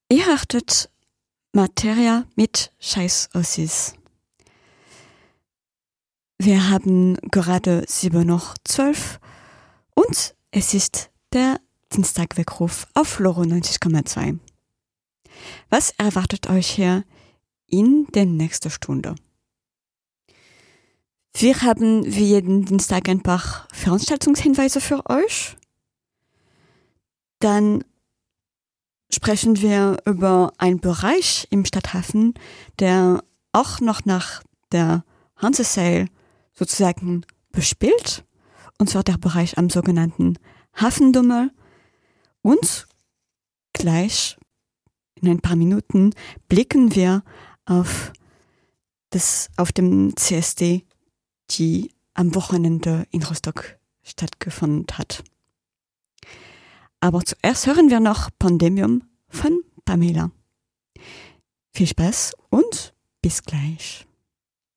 Ihr hörtet Materia mit Scheißossis. Wir haben gerade 7:12 Uhr und es ist der Dienstagweckruf auf Loro 90,2. Was erwartet euch hier in der nächsten Stunde? Wir haben wie jeden Dienstag ein paar Veranstaltungshinweise für euch. Dann sprechen wir über einen Bereich im Stadthafen, der auch noch nach der Hanse-Sale sozusagen bespielt, und zwar der Bereich am sogenannten Hafendummel. Und gleich in ein paar Minuten blicken wir auf dem CSD, die am Wochenende in Rostock stattgefunden hat. Aber zuerst hören wir noch Pandemium von Pamela. Viel Spaß und bis gleich.